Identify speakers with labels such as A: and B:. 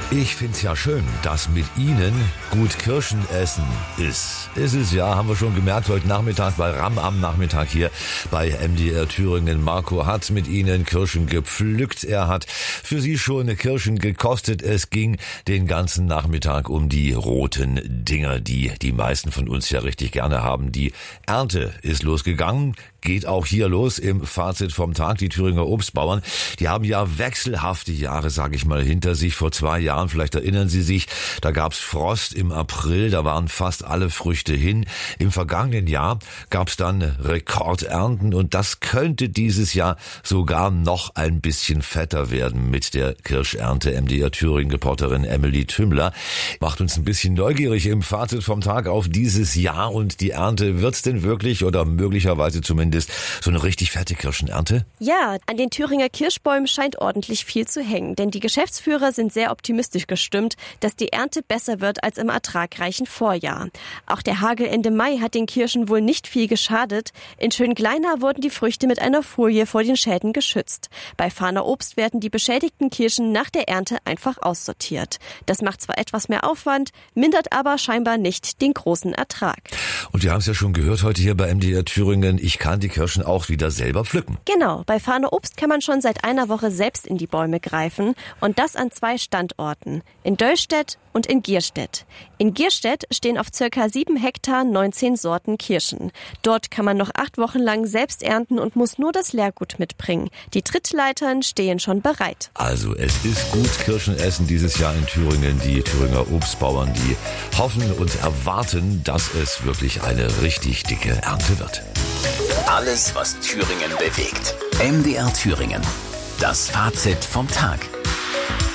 A: Ich find's ja schön, dass mit Ihnen gut Kirschen essen ist. Ist es ja, haben wir schon gemerkt heute Nachmittag bei RAM am Nachmittag hier bei MDR Thüringen. Marco hat mit Ihnen Kirschen gepflückt. Er hat für Sie schon Kirschen gekostet. Es ging den ganzen Nachmittag um die roten Dinger, die die meisten von uns ja richtig gerne haben. Die Ernte ist losgegangen. Geht auch hier los im Fazit vom Tag. Die Thüringer Obstbauern, die haben ja wechselhafte Jahre, sage ich mal, hinter sich. Vor 2 Jahren, vielleicht erinnern Sie sich, da gab's Frost im April, da waren fast alle Früchte hin. Im vergangenen Jahr gab's dann Rekordernten und das könnte dieses Jahr sogar noch ein bisschen fetter werden mit der Kirschernte. MDR Thüringen-Reporterin Emily Tümmler macht uns ein bisschen neugierig im Fazit vom Tag auf dieses Jahr und die Ernte. Wird's denn wirklich oder möglicherweise zumindest so eine richtig fette Kirschenernte?
B: Ja, an den Thüringer Kirschbäumen scheint ordentlich viel zu hängen, denn die Geschäftsführer sind sehr optimistisch gestimmt, dass die Ernte besser wird als im ertragreichen Vorjahr. Auch der Hagel Ende Mai hat den Kirschen wohl nicht viel geschadet. In Schöngleina wurden die Früchte mit einer Folie vor den Schäden geschützt. Bei Fahner Obst werden die beschädigten Kirschen nach der Ernte einfach aussortiert. Das macht zwar etwas mehr Aufwand, mindert aber scheinbar nicht den großen Ertrag.
A: Und wir haben es ja schon gehört heute hier bei MDR Thüringen, ich kann die Kirschen auch wieder selber pflücken.
B: Genau, bei Fahner Obst kann man schon seit einer Woche selbst in die Bäume greifen und das an 2 Standorten, in Döllstedt und in Gierstedt. In Gierstedt stehen auf ca. 7 Hektar 19 Sorten Kirschen. Dort kann man noch 8 Wochen lang selbst ernten und muss nur das Leergut mitbringen. Die Trittleitern stehen schon bereit.
A: Also es ist gut Kirschen essen dieses Jahr in Thüringen. Die Thüringer Obstbauern, die hoffen und erwarten, dass es wirklich eine richtig dicke Ernte wird.
C: Alles, was Thüringen bewegt. MDR Thüringen. Das Fazit vom Tag.